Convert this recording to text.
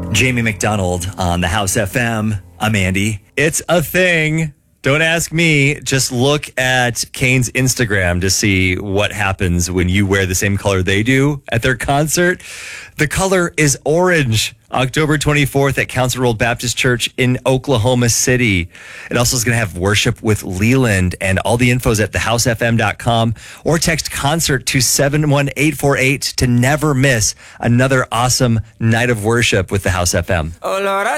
Jamie McDonald on the House FM. I'm Andy. It's a thing. Don't ask me. Just look at Kane's Instagram to see what happens when you wear the same color they do at their concert. The color is orange. October 24th at Council Road Baptist Church in Oklahoma City. It also is going to have worship with Leland, and all the info is at thehousefm.com, or text concert to 71848 to never miss another awesome night of worship with the House FM. Oh Lord, I